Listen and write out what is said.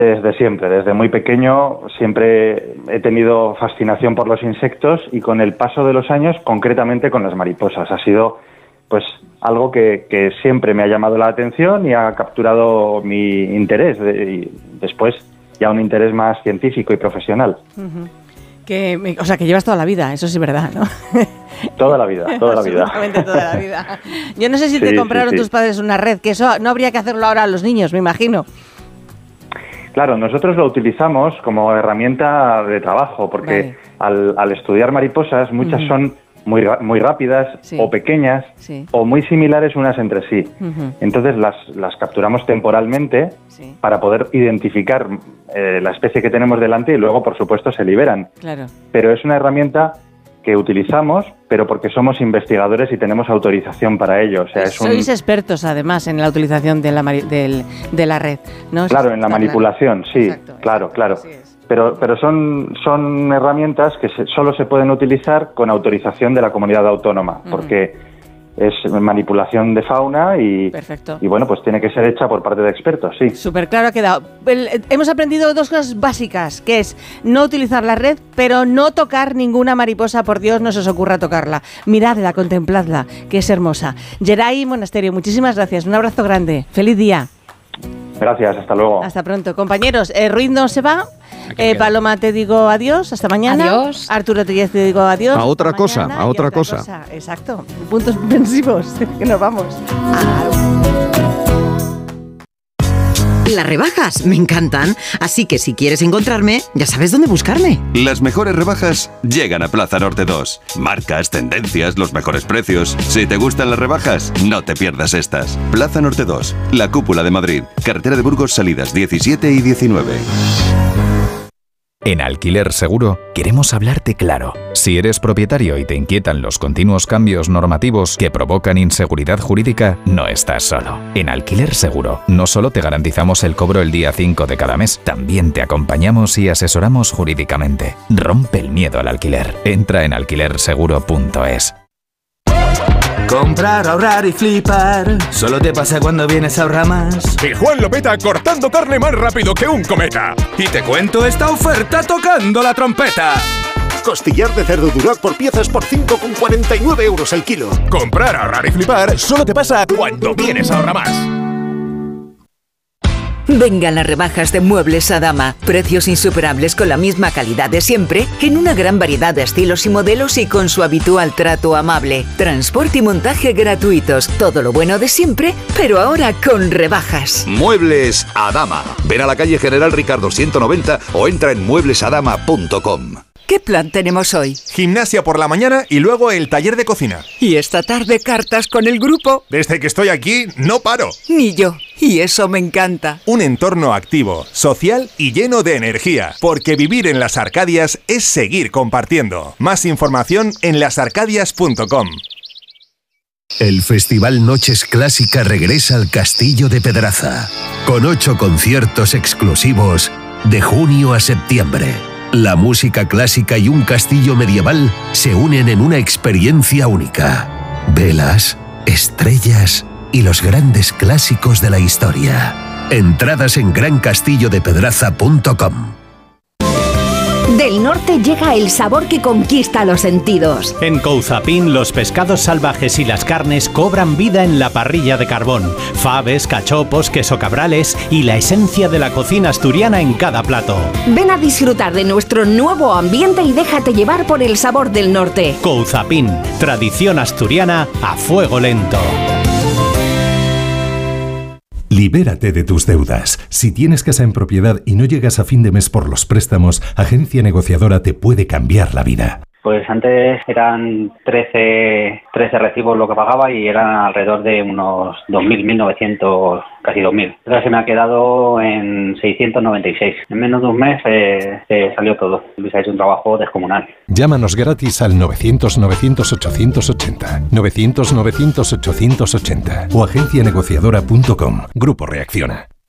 Desde siempre, desde muy pequeño, siempre he tenido fascinación por los insectos y con el paso de los años, concretamente con las mariposas. Ha sido pues algo que siempre me ha llamado la atención y ha capturado mi interés, y después ya un interés más científico y profesional. Uh-huh. Que llevas toda la vida, eso sí es verdad, ¿no? Toda la vida. Absolutamente toda la vida. Yo no sé si te compraron tus padres una red, que eso no habría que hacerlo ahora a los niños, me imagino. Claro, nosotros lo utilizamos como herramienta de trabajo, porque al estudiar mariposas, muchas son muy rápidas o pequeñas o muy similares unas entre sí. Entonces las capturamos temporalmente para poder identificar la especie que tenemos delante y luego, por supuesto, se liberan. Claro. Pero es una herramienta que utilizamos, pero porque somos investigadores y tenemos autorización para ello. O sea, sois expertos, además, en la utilización de la red, ¿no? Claro, en la manipulación, sí. Exacto, claro. Pero son herramientas que solo se pueden utilizar con autorización de la comunidad autónoma, porque es manipulación de fauna y bueno, pues tiene que ser hecha por parte de expertos, sí. Súper claro ha quedado. Hemos aprendido dos cosas básicas, que es no utilizar la red, pero no tocar ninguna mariposa, por Dios, no se os ocurra tocarla. Miradla, contempladla, que es hermosa. Geray Monasterio, muchísimas gracias, un abrazo grande, feliz día. Gracias, hasta luego. Hasta pronto. Compañeros, Ruiz no se va. Paloma, te digo adiós, hasta mañana. Adiós. Arturo, te digo adiós. A otra cosa. Exacto. Puntos suspensivos, que nos vamos. Las rebajas me encantan, así que si quieres encontrarme, ya sabes dónde buscarme. Las mejores rebajas llegan a Plaza Norte 2. Marcas, tendencias, los mejores precios. Si te gustan las rebajas, no te pierdas estas. Plaza Norte 2, la Cúpula de Madrid. Carretera de Burgos, salidas 17 y 19. En Alquiler Seguro queremos hablarte claro. Si eres propietario y te inquietan los continuos cambios normativos que provocan inseguridad jurídica, no estás solo. En Alquiler Seguro no solo te garantizamos el cobro el día 5 de cada mes, también te acompañamos y asesoramos jurídicamente. Rompe el miedo al alquiler. Entra en alquilerseguro.es. Comprar, ahorrar y flipar. Solo te pasa cuando vienes a Ahorramás. Y Juan lo peta cortando carne más rápido que un cometa. Y te cuento esta oferta tocando la trompeta. Costillar de cerdo Duroc por piezas por 5,49 € el kilo. Comprar, ahorrar y flipar solo te pasa cuando vienes a Ahorramás. Vengan las rebajas de Muebles Adama. Precios insuperables con la misma calidad de siempre, en una gran variedad de estilos y modelos y con su habitual trato amable. Transporte y montaje gratuitos. Todo lo bueno de siempre, pero ahora con rebajas. Muebles Adama. Ven a la calle General Ricardo 190 o entra en mueblesadama.com. ¿Qué plan tenemos hoy? Gimnasia por la mañana y luego el taller de cocina. Y esta tarde cartas con el grupo. Desde que estoy aquí no paro. Ni yo. Y eso me encanta. Un entorno activo, social y lleno de energía. Porque vivir en Las Arcadias es seguir compartiendo. Más información en lasarcadias.com. El Festival Noches Clásica regresa al Castillo de Pedraza. Con 8 conciertos exclusivos de junio a septiembre. La música clásica y un castillo medieval se unen en una experiencia única. Velas, estrellas y los grandes clásicos de la historia. Entradas en grancastillodepedraza.com. Del norte llega el sabor que conquista los sentidos. En Couzapin los pescados salvajes y las carnes cobran vida en la parrilla de carbón. Faves, cachopos, queso cabrales y la esencia de la cocina asturiana en cada plato. Ven a disfrutar de nuestro nuevo ambiente y déjate llevar por el sabor del norte. Couzapin, tradición asturiana a fuego lento. Libérate de tus deudas. Si tienes casa en propiedad y no llegas a fin de mes por los préstamos, Agencia Negociadora te puede cambiar la vida. Pues antes eran 13 recibos lo que pagaba y eran alrededor de unos 2.000, 1.900, casi 2.000. Ahora se me ha quedado en 696. En menos de un mes se salió todo. Luis ha hecho un trabajo descomunal. Llámanos gratis al 900-900-880, 900-900-880 o agencianegociadora.com. Grupo Reacciona.